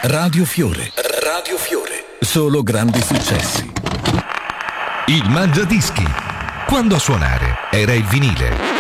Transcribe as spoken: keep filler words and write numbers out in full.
Radio Fiore. Radio Fiore. Solo grandi successi. Il Mangiadischi. Quando a suonare era il vinile.